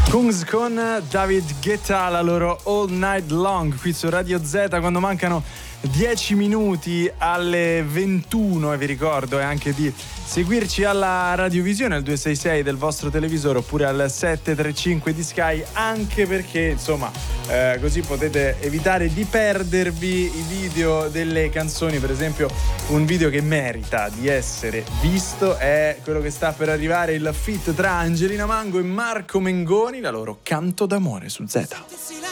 Kungs con David Guetta, la loro All Night Long qui su Radio Z, quando mancano 10 minuti alle 21, e vi ricordo anche di seguirci alla radiovisione al 266 del vostro televisore oppure al 735 di Sky, anche perché insomma così potete evitare di perdervi i video delle canzoni. Per esempio, un video che merita di essere visto è quello che sta per arrivare, il feat tra Angelina Mango e Marco Mengoni, la loro Canto d'amore su Z.